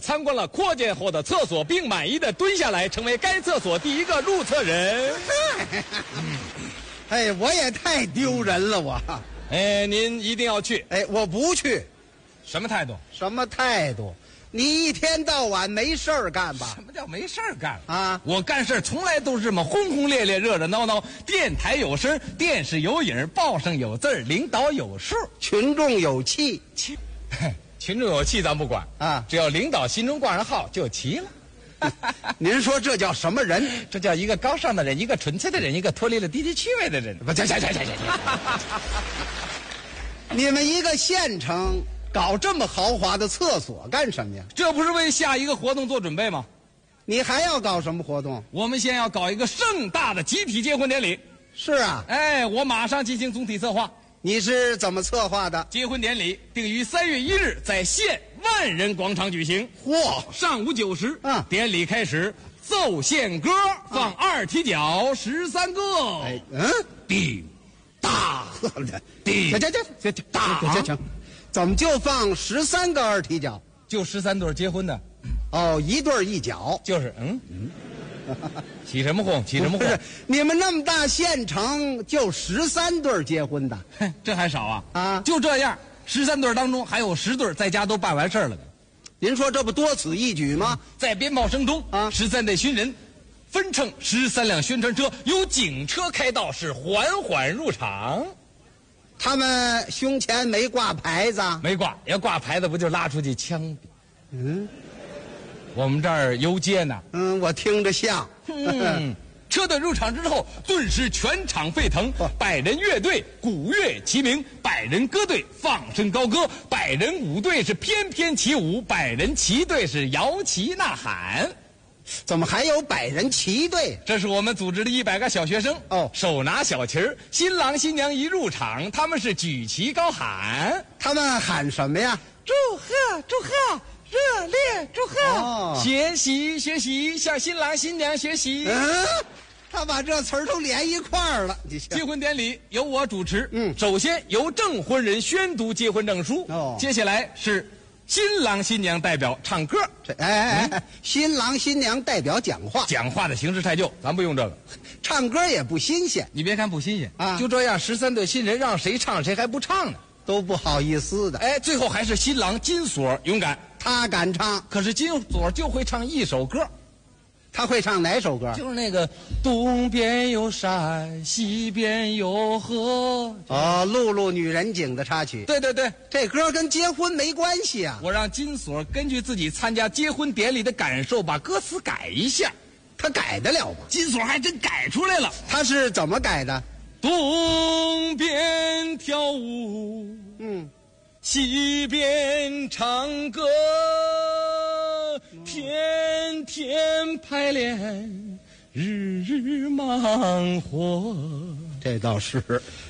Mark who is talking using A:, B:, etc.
A: 参观了扩建后的厕所，并满意的蹲下来，成为该厕所第一个入厕人。
B: 哎，我也太丢人了，我。
A: 哎，您一定要去。
B: 哎，我不去。
A: 什么态度？
B: 什么态度？你一天到晚没事儿干吧？
A: 什么叫没事儿干
B: 啊？
A: 我干事从来都是这么轰轰烈烈、热热闹闹。电台有声，电视有影，报上有字，领导有数，
B: 群众有气。
A: 群众有气咱不管
B: 啊，
A: 只要领导心中挂上号就齐了。
B: 您说这叫什么人？
A: 这叫一个高尚的人，一个纯粹的人，一个脱离了低级趣味的人。
B: 不，行。你们一个县城搞这么豪华的厕所干什么呀？
A: 这不是为下一个活动做准备吗？
B: 你还要搞什么活动？
A: 我们先要搞一个盛大的集体结婚典礼。
B: 是啊，
A: 哎，我马上进行总体策划。
B: 你是怎么策划的？
A: 结婚典礼定于3月1日在县万人广场举行。
B: 嚯，
A: 上午9时，典礼开始，奏献歌，放二踢脚13个。
B: 哎，
A: 叮当叮，
B: 行，怎么就放13个二踢脚？
A: 就13对结婚的。
B: 哦，一对一脚，
A: 就是起什么哄？起什么哄？
B: 不是，你们那么大县城就13对结婚的，
A: 这还少啊？
B: 啊，
A: 就这样，13对当中还有10对在家都办完事儿了的。
B: 您说这不多此一举吗？
A: 在鞭炮声中
B: 啊
A: ，13队军人分乘13辆宣传车，由警车开道，是缓缓入场。
B: 他们胸前没挂牌子？
A: 没挂，要挂牌子不就拉出去枪毙？我们这儿游街呢。
B: 我听着像。
A: 车队入场之后，顿时全场沸腾，100人乐队鼓乐齐鸣，100人歌队放声高歌，100人舞队是翩翩起舞，100人旗队是摇旗呐喊。
B: 怎么还有100人旗队？
A: 这是我们组织的100个小学生手拿小旗儿，新郎新娘一入场，他们是举旗高喊。
B: 他们喊什么呀？
A: 祝贺祝贺，热烈祝贺！学习学习，向新郎新娘学习。
B: 他把这词儿都连一块儿了。
A: 结婚典礼由我主持。首先由证婚人宣读结婚证书。接下来是新郎新娘代表唱歌。
B: 新郎新娘代表讲话。
A: 讲话的形式太旧，咱不用这个。
B: 唱歌也不新鲜。
A: 你别看不新鲜
B: 啊，
A: 就这样13对新人让谁唱谁还不唱呢，
B: 都不好意思的。
A: 最后还是新郎金锁勇敢，
B: 他敢唱。
A: 可是金锁就会唱一首歌。
B: 他会唱哪首歌？
A: 就是那个东边有山，西边有河。
B: 露露女人景的插曲。
A: 对，
B: 这歌跟结婚没关系啊。
A: 我让金锁根据自己参加结婚典礼的感受，把歌词改一下。
B: 他改得了吗？
A: 金锁还真改出来了。
B: 他是怎么改的？
A: 东边跳舞，西边唱歌，天天排练，日日忙活。
B: 这倒是。